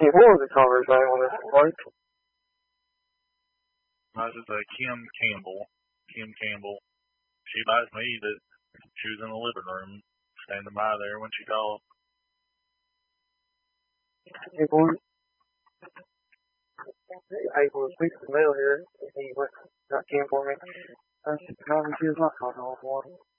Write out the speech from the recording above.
Hey, what was the conversation with this wife? I just Kim Campbell. She advised me that she was in the living room, standing by there when she called. Hey, boy. I was speaking to the mail here. He went, got Kim for me. I said, how she was not talking all for him.